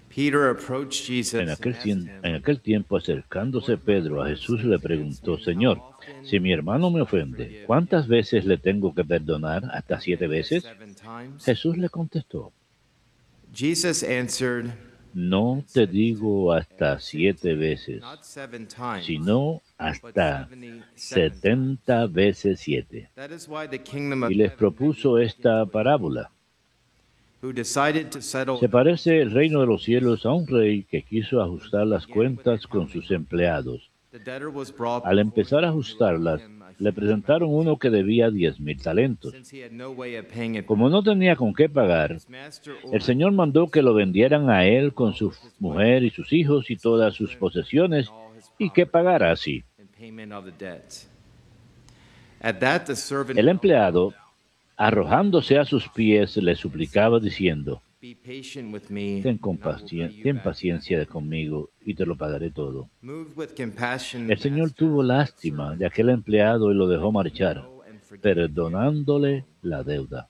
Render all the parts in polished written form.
En aquel tiempo, acercándose Pedro a Jesús, le preguntó: Señor, si mi hermano me ofende, ¿cuántas veces le tengo que perdonar? ¿Hasta 7 veces? Jesús le contestó: No te digo hasta 7 veces, sino hasta 70 veces 7. Y les propuso esta parábola. Se parece el reino de los cielos a un rey que quiso ajustar las cuentas con sus empleados. Al empezar a ajustarlas, le presentaron uno que debía 10,000 talentos. Como no tenía con qué pagar, el Señor mandó que lo vendieran a él con su mujer y sus hijos y todas sus posesiones, y que pagara así. El empleado, arrojándose a sus pies, le suplicaba diciendo: ten paciencia conmigo y te lo pagaré todo. El Señor tuvo lástima de aquel empleado y lo dejó marchar, perdonándole la deuda.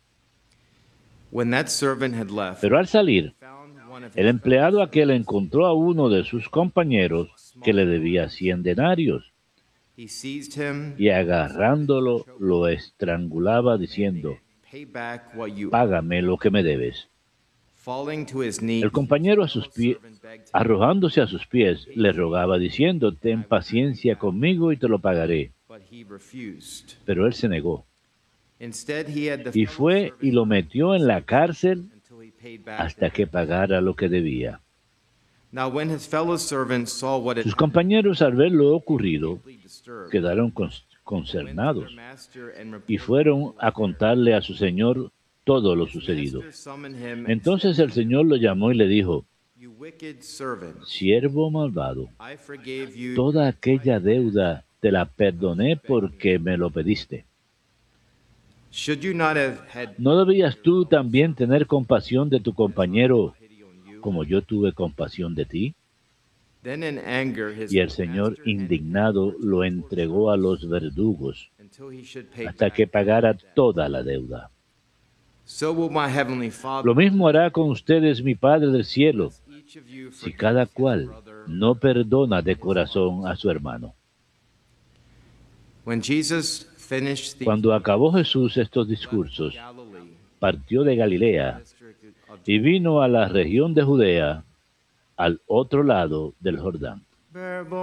Pero al salir, el empleado aquel encontró a uno de sus compañeros que le debía 100 denarios, y agarrándolo lo estrangulaba diciendo: págame lo que me debes. El compañero arrojándose a sus pies, le rogaba diciendo: ten paciencia conmigo y te lo pagaré. Pero él se negó, y fue y lo metió en la cárcel hasta que pagara lo que debía. Sus compañeros, al ver lo ocurrido, quedaron consternados y fueron a contarle a su señor todo lo sucedido. Entonces el Señor lo llamó y le dijo: siervo malvado, toda aquella deuda te la perdoné porque me lo pediste. ¿No debías tú también tener compasión de tu compañero como yo tuve compasión de ti? Y el Señor, indignado, lo entregó a los verdugos hasta que pagara toda la deuda. Lo mismo hará con ustedes mi Padre del cielo, si cada cual no perdona de corazón a su hermano. Cuando acabó Jesús estos discursos, partió de Galilea y vino a la región de Judea, al otro lado del Jordán.